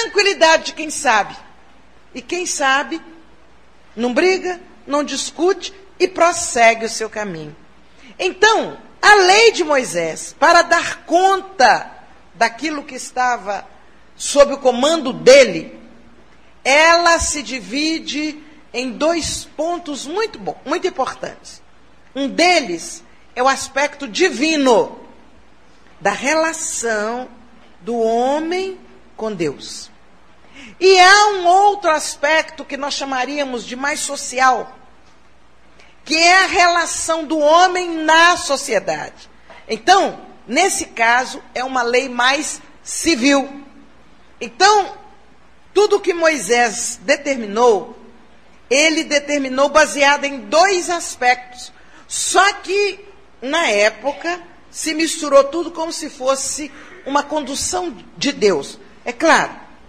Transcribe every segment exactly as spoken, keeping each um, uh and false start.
tranquilidade de quem sabe. E quem sabe não briga, não discute e prossegue o seu caminho. Então, a lei de Moisés, para dar conta daquilo que estava sob o comando dele, ela se divide em dois pontos muito bons, muito importantes. Um deles é o aspecto divino da relação do homem com Deus. E há um outro aspecto que nós chamaríamos de mais social, que é a relação do homem na sociedade. Então, nesse caso, é uma lei mais civil. Então, tudo que Moisés determinou, ele determinou baseado em dois aspectos. Só que, na época, se misturou tudo como se fosse uma condução de Deus. É claro,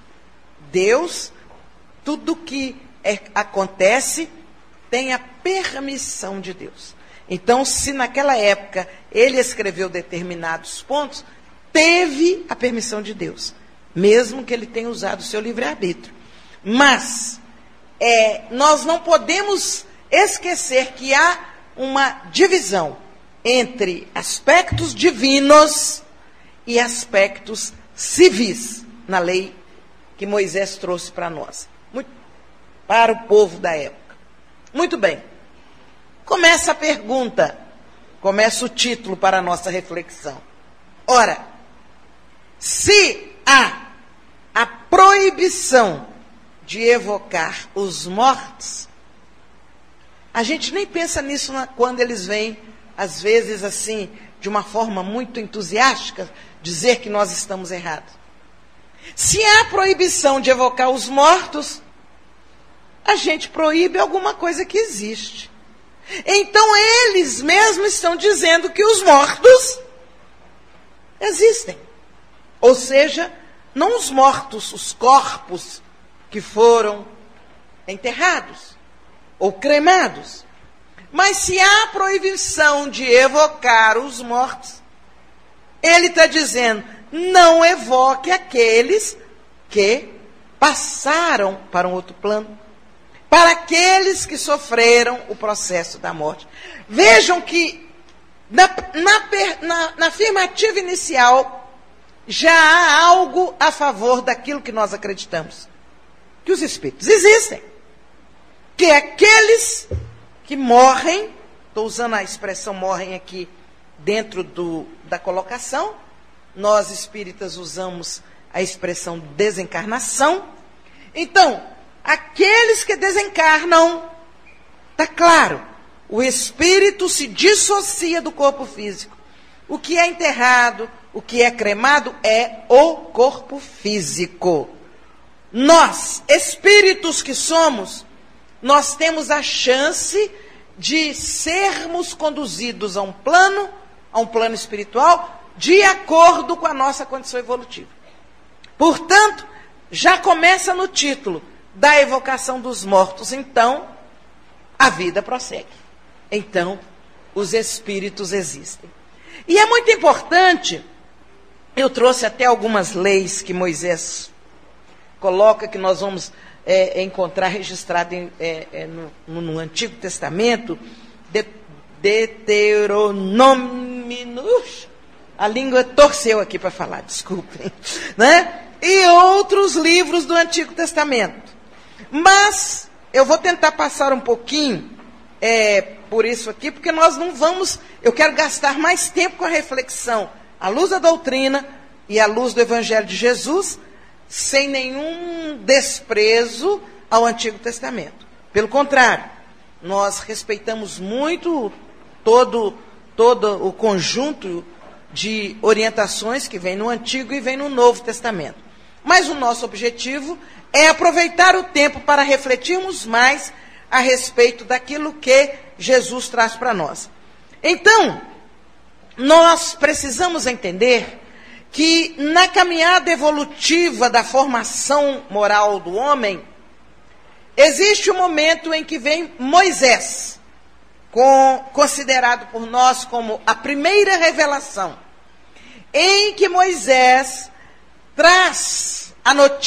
Deus, tudo que é, acontece, tem a permissão de Deus. Então, se naquela época ele escreveu determinados pontos, teve a permissão de Deus, mesmo que ele tenha usado o seu livre-arbítrio. Mas, é, nós não podemos esquecer que há uma divisão entre aspectos divinos e aspectos civis na lei que Moisés trouxe para nós, muito, para o povo da época. Muito bem. Começa a pergunta, começa o título para a nossa reflexão. Ora, se há a proibição de evocar os mortos, a gente nem pensa nisso na, quando eles vêm, às vezes assim, de uma forma muito entusiástica, dizer que nós estamos errados. Se há proibição de evocar os mortos, a gente proíbe alguma coisa que existe. Então, eles mesmos estão dizendo que os mortos existem. Ou seja, não os mortos, os corpos que foram enterrados ou cremados. Mas se há proibição de evocar os mortos, ele está dizendo, não evoque aqueles que passaram para um outro plano, para aqueles que sofreram o processo da morte. Vejam que na, na, na, na afirmativa inicial já há algo a favor daquilo que nós acreditamos, que os espíritos existem, que aqueles que morrem, estou usando a expressão morrem aqui dentro do, da colocação, nós espíritas usamos a expressão desencarnação. Então, aqueles que desencarnam, está claro, o espírito se dissocia do corpo físico. O que é enterrado, o que é cremado é o corpo físico. Nós, espíritos que somos, nós temos a chance de sermos conduzidos a um plano, a um plano espiritual, de acordo com a nossa condição evolutiva. Portanto, já começa no título da evocação dos mortos. Então, a vida prossegue. Então, os espíritos existem. E é muito importante, eu trouxe até algumas leis que Moisés coloca, que nós vamos é, encontrar registrado em, é, é, no, no Antigo Testamento, de, Deuteronômio, a língua torceu aqui para falar, desculpem, né? E outros livros do Antigo Testamento. Mas eu vou tentar passar um pouquinho é, por isso aqui, porque nós não vamos, eu quero gastar mais tempo com a reflexão, à luz da doutrina e à luz do Evangelho de Jesus, sem nenhum desprezo ao Antigo Testamento. Pelo contrário, nós respeitamos muito todo, todo o conjunto de orientações que vem no Antigo e vem no Novo Testamento. Mas o nosso objetivo é aproveitar o tempo para refletirmos mais a respeito daquilo que Jesus traz para nós. Então, nós precisamos entender que na caminhada evolutiva da formação moral do homem, existe um momento em que vem Moisés, com, considerado por nós como a primeira revelação, em que Moisés traz a notícia